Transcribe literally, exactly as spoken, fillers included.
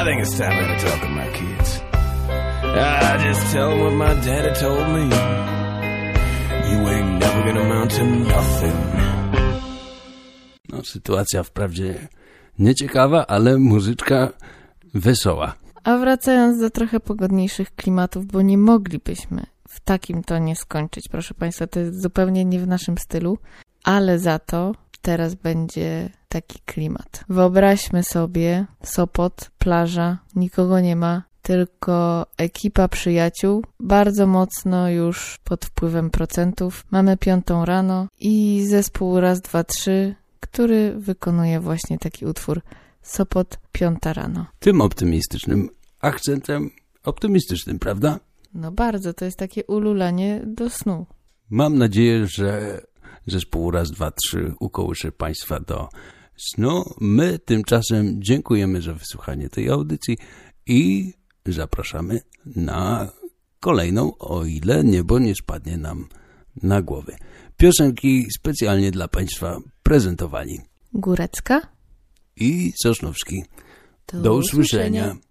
think it's time I had to talk to my kids. I just tell them what my daddy told me. You ain't never gonna amount to nothing. No, sytuacja wprawdzie nieciekawa, ale muzyczka wesoła. A wracając do trochę pogodniejszych klimatów, bo nie moglibyśmy w takim tonie skończyć, proszę Państwa, to jest zupełnie nie w naszym stylu, ale za to teraz będzie taki klimat. Wyobraźmy sobie Sopot, plaża, nikogo nie ma, tylko ekipa przyjaciół, bardzo mocno już pod wpływem procentów. Mamy piątą rano i zespół raz, dwa, trzy, który wykonuje właśnie taki utwór Sopot, piąta rano. Tym optymistycznym akcentem, optymistycznym, prawda? No bardzo, to jest takie ululanie do snu. Mam nadzieję, że zespół raz, dwa, trzy ukołysze Państwa do snu. My tymczasem dziękujemy za wysłuchanie tej audycji i zapraszamy na kolejną, o ile niebo nie spadnie nam na głowę. Piosenki specjalnie dla Państwa prezentowali Górecka i Sosnowski. Do, Do usłyszenia. usłyszenia.